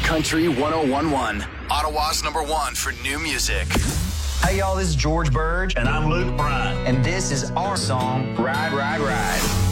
Country 101.1, Ottawa's #1 for new music. Hey y'all, this is George Burge. And I'm Luke Bryan. And this is our song, Ride, Ride, Ride.